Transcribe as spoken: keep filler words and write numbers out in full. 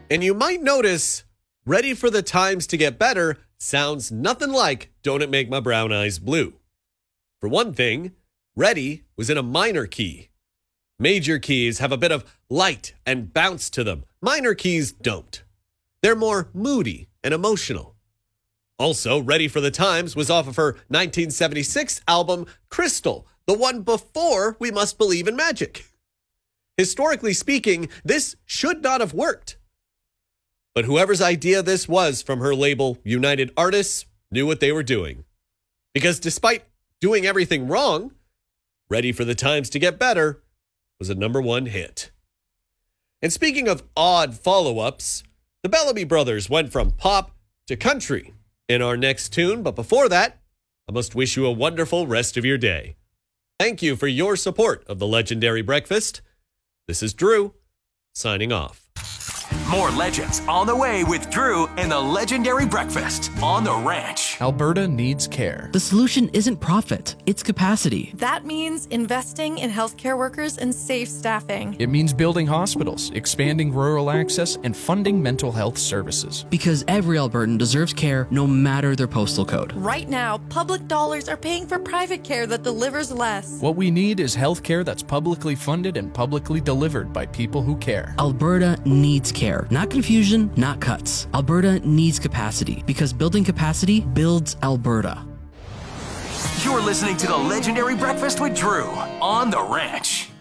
And you might notice, Ready for the Times to Get Better sounds nothing like Don't It Make My Brown Eyes Blue. For one thing, Ready was in a minor key. Major keys have a bit of light and bounce to them. Minor keys don't. They're more moody and emotional. Also, Ready for the Times was off of her nineteen seventy-six album, Crystal, the one before We Must Believe in Magic. Historically speaking, this should not have worked. But whoever's idea this was from her label, United Artists, knew what they were doing. Because despite doing everything wrong, Ready for the Times to Get Better was a number one hit. And speaking of odd follow-ups, the Bellamy Brothers went from pop to country in our next tune. But before that, I must wish you a wonderful rest of your day. Thank you for your support of the Legendary Breakfast. This is Drew, signing off. More legends on the way with Drew and the Legendary Breakfast on the Ranch. Alberta needs care. The solution isn't profit, it's capacity. That means investing in healthcare workers and safe staffing. It means building hospitals, expanding rural access, and funding mental health services. Because every Albertan deserves care no matter their postal code. Right now, public dollars are paying for private care that delivers less. What we need is healthcare that's publicly funded and publicly delivered by people who care. Alberta needs care. Not confusion, not cuts. Alberta needs capacity because building capacity builds Alberta. You're listening to the Legendary Breakfast with Drew on the Ranch.